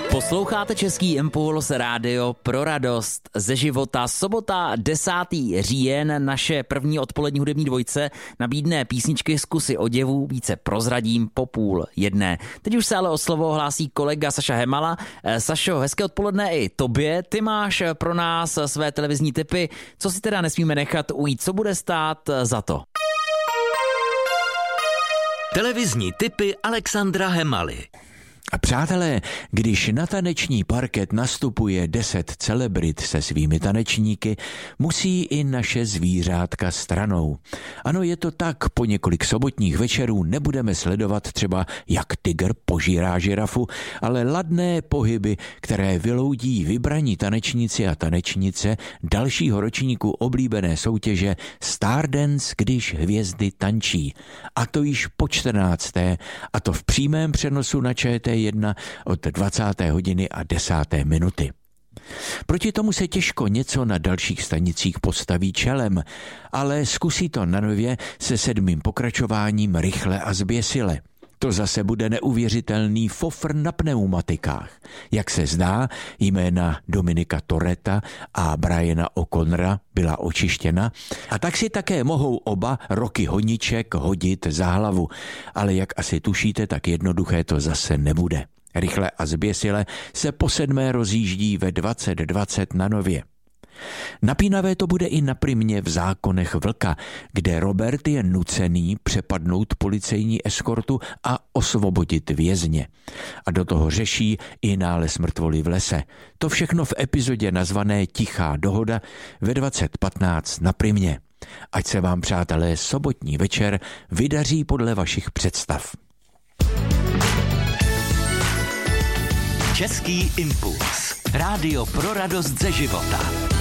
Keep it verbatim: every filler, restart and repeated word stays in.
Posloucháte Český impuls, rádio pro radost ze života. Sobota desátý říjen, naše první odpolední hudební dvojce nabídne písničky z kusy oděvů, více prozradím po půl jedné. Teď už se ale o slovo hlásí kolega Saša Hemala. Sašo, hezké odpoledne i tobě. Ty máš pro nás své televizní tipy. Co si teda nesmíme nechat ujít? Co bude stát za to? Televizní tipy Alexandra Hemaly. A přátelé, když na taneční parket nastupuje deset celebrit se svými tanečníky, musí i naše zvířátka stranou. Ano, je to tak, po několik sobotních večerů nebudeme sledovat třeba, jak tygr požírá žirafu, ale ladné pohyby, které vyloudí vybraní tanečníci a tanečnice dalšího ročníku oblíbené soutěže Stardance, když hvězdy tančí. A to již po čtrnácté, a to v přímém přenosu na Č T jedna od dvacáté hodiny a desáté minuty. Proti tomu se těžko něco na dalších stanicích postaví čelem, ale zkusí to na nově se sedmým pokračováním Rychle a zběsile. To zase bude neuvěřitelný fofr na pneumatikách. Jak se zdá, jména Dominika Toretta a Briana O'Connora byla očištěna a tak si také mohou oba Roky Honiček hodit za hlavu. Ale jak asi tušíte, tak jednoduché to zase nebude. Rychle a zběsile se po sedmé rozjíždí ve dvacet dvacet na nově. Napínavé to bude i na Primě v Zákonech vlka, kde Robert je nucený přepadnout policejní eskortu a osvobodit vězně. A do toho řeší i nález mrtvoly v lese. To všechno v epizodě nazvané Tichá dohoda ve dvacet patnáct na Primě. Ať se vám, přátelé, sobotní večer vydaří podle vašich představ. Český impuls. Rádio pro radost ze života.